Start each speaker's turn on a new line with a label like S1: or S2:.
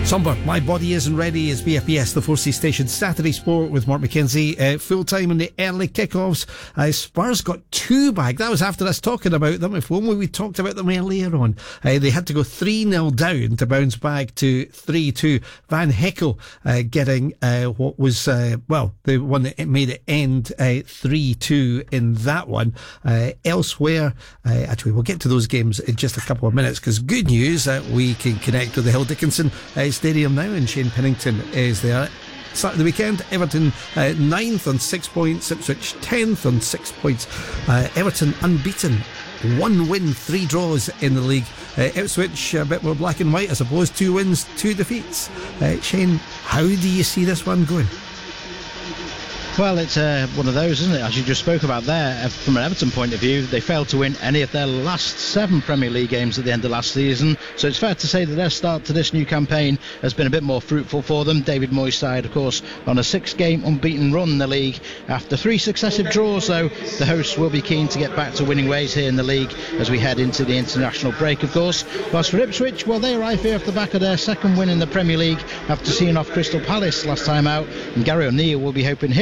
S1: Somber, My Body Isn't Ready is BFBS, the 4C station. Saturday Sport with Mark McKenzie. Full time in the early kickoffs. Spurs got 2 back. That was after us talking about them. If only we talked about them earlier on. They had to go 3-0 down to bounce back to 3-2. Van Heckel getting what was, the one that made it end 3-2 in that one. Elsewhere, actually, we'll get to those games in just a couple of minutes, because good news that we can connect with the Hill Dickinson Stadium now, and Shane Pennington is there. Start of the weekend, Everton 9th on 6 points, Ipswich 10th on 6 points. Everton unbeaten, 1 win, 3 draws in the league. Ipswich a bit more black and white, I suppose, 2 wins, 2 defeats. Shane, how do you see this one going?
S2: Well, it's one of those, isn't it? As you just spoke about there, from an Everton point of view, they failed to win any of their last 7 Premier League games at the end of last season. So it's fair to say that their start to this new campaign has been a bit more fruitful for them. David Moyes' side, of course, on a 6-game unbeaten run in the league. After 3 successive draws, though, the hosts will be keen to get back to winning ways here in the league as we head into the international break, of course. Whilst for Ipswich, well, they arrive here off the back of their 2nd win in the Premier League after seeing off Crystal Palace last time out. And Gary O'Neill will be hoping